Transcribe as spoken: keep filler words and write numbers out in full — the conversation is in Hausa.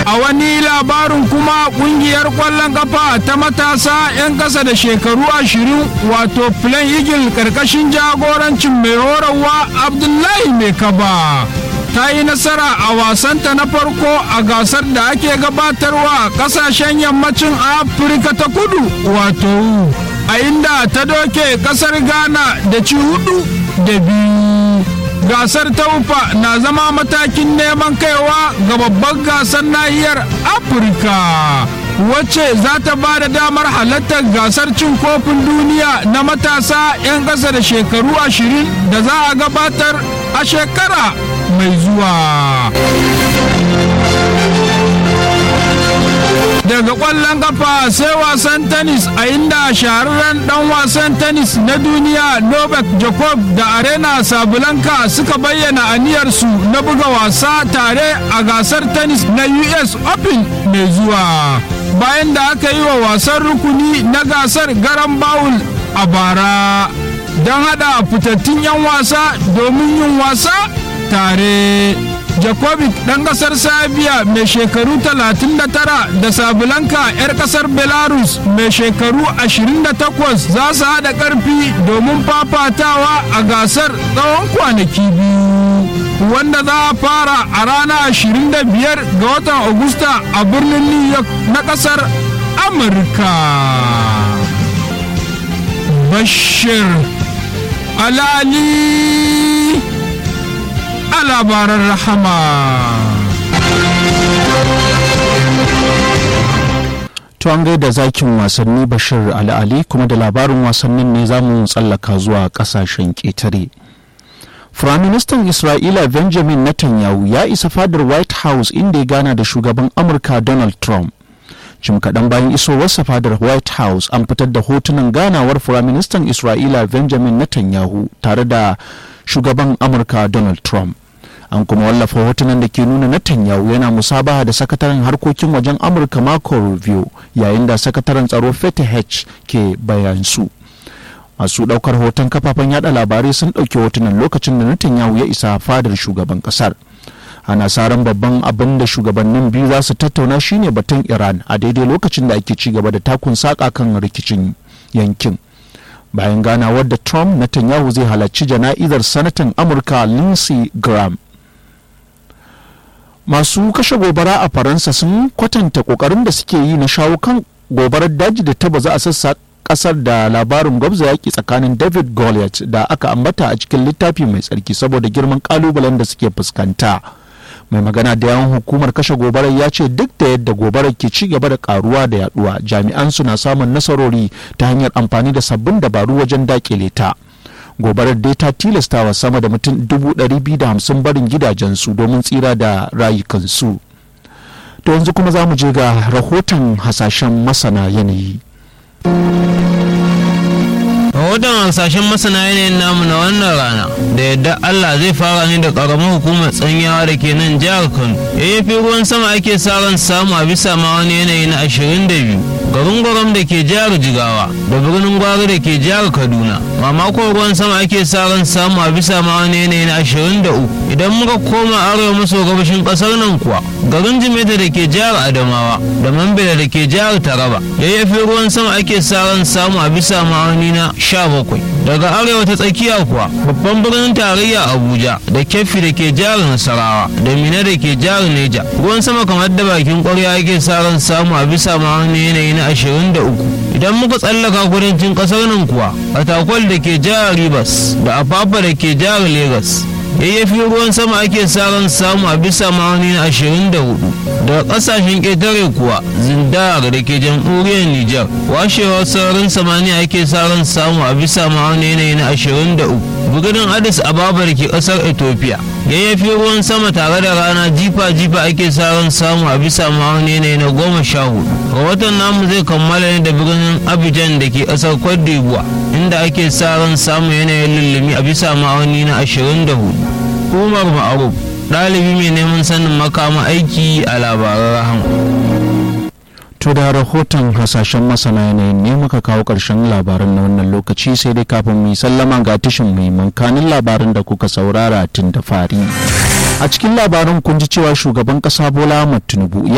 A wani labarin kuma kungiyar kwallon kafa ta matasa 'yan ƙasa da shekaru ashirin wato Plain Eagle karkashin jagorancin mai horarwa Abdullahi Mai Kaba ta yi nasara a wasanta na farko a gasar da ake gabatarwa kasashen yammacin Afirka ta kudu wato a inda ta doke kasar Ghana da ci hudu da biyu. Gasar taufa na zama matakin neman kaiwa ga babban gasar nahiyar Afirka wacce za ta ba da damar halartar gasar cin kofin duniya na matasa 'yan ƙasa da shekaru ashirin da za a gabatar a shekara mai zuwa. Daga ƙwallon kafa sai wasan tennis a inda shahararren dan wasan tennis na duniya Novak Djokovic da Arena Sabalenka suka bayyana aniyarsu na buga wasa tare a gasar tennis na U S Open mai zuwa bayan da aka yi wa wasan rukuni na gasar garan bawul a bara don hada fitattun 'yan wasa domin yin wasa tare. Djokovic ɗan ƙasar Serbia mai shekaru talatin da tara da Sabalenka 'yar ƙasar Belarus mai shekaru ashirin da takwas za su haɗa ƙarfi domin fafatawa a gasar tsawon kwanaki biyu wanda za a fara a ranar ashirin da biyar ga watan Agusta a birnin New York na ƙasar Amurka. Bashir Alali a labaran rahama. To an gaida zakin wasanni Bashir Ali kuma da labarin wasannin ne zamu tsallaka zuwa kasashen ƙetare. Firaministan Isra'ila Benjamin Netanyahu ya isa fadar White House inda ya gana da shugaban Amurka Donald Trump. Jim kaɗan bayan isowarsa fadar White House an fitar da hotunan ganawar Firaministan Isra'ila Benjamin Netanyahu tare da shugaban Amurka Donald Trump. An kuma wallafa hotunan da ke nuna Netanyahu yana musabaha da sakataren harkokin wajen Amurka Marco Rubio yayin da sakataren tsaro Pete H ke bayansu. Masu daukar hoton kafafen yada labarai sun dauki hotunan lokacin da Netanyahu ya isa fadar shugaban kasar. Ana saran babban abin da shugabannin biyu za su tattauna shine batun Iran a daidai lokacin da ake ci gaba da takun saka kan rikicin yankin. Bayan ganawar da Trump, Netanyahu zai halarci jana'izar sanatan Amurka Lindsey Graham. Masu kashe gobara a Faransa sun kwatanta kokarin da suke yi na shawo kan gobarar daji da ta bazu a sassa kasar da labarin gwabza yaki tsakanin David Goliath da aka ambata a cikin littafi mai tsarki saboda girman kalubalen da suke fuskanta. Mai magana da yawan hukumar kashe gobarar ya ce duk da yadda gobarar ke ci gaba da karuwa da yaduwa, jami'an suna samun nasarori ta hanyar amfani da sabbin dabaru wajen dakile ta. Gobarar dai ta tilastawa sama da mutum dubu ɗari biyu da hamsin barin gidajensu domin tsira da rayukansu. To yanzu kuma za mu je ga rahoton hasashen masana yanayi. rahoton hasashen masana yanayin namu na wannan rana da yadda Allah zai fara ne da karamar hukumar tsanyawa da ke nan jihar Kano. Yayyafi ruwan sama ake sa ran samu a bisa ma wani yanayi na ashirin da biyu. Garin Gwaram da ke jihar Jigawa da birnin Gwari da ke jihar Kaduna. Mamakon ruwan sama ake sa ran samu a bisa ma wani yanayi na ashirin da uku. Idan muka koma arewa maso gabashin kasar nan kuwa garin Jimeta da ke jihar Adamawa da Mambila da ke jihar Taraba. Yayyafi ruwan sama ake sa ran samu a bisa ma'auni na sha bakwai. Daga arewa ta tsakiya kuwa babban birnin tarayya Abuja da Keffi da ke jihar Nasarawa da Mina da ke jihar Neja. Ruwan sama kamar da bakin ƙwarya ake sa ran samu a bisa ma'auni yanayi na ashirin da uku. Idan muka tsallaka kudancin ƙasar nan kuwa Fatakwal da ke jihar Rivers da Apapa da ke jihar Lagos. Yayyafi ruwan sama ake sa ran samu a bisa ma'auni na ashirin da hudu. Daga kasashen ƙetare kuwa Zindar da ke jamhuriyar Nijar washewar sararin samaniya ake sa ran samu a bisa ma'auni yanayi na ashirin da uku. Birnin Addis Ababa da ke ƙasar Ethiopia yayyafi ruwan sama tare da rana jifa-jifa ake sa ran samu a bisa ma'auni yanayi na goma sha hudu. Rahoton namu zai kammala ne da birnin Abidjan da ke ƙasar Cote d'Ivoire inda ake sa ran samu yanayin lullumi a bisa ma'auni na ashirin da hudu. Umar Ma'aruf ɗalibi mai neman sanin makama aiki a labaran rahama. To da rahoton hasashen masana yanayin ne muka kawo ƙarshen labaran na wannan lokaci, sai dai kafin mu yi sallama ga tashin muhimman kanin labaran da kuka saurara tun da fari. A cikin labaran kun ji cewa shugaban ƙasa Bola Ahmed Tinubu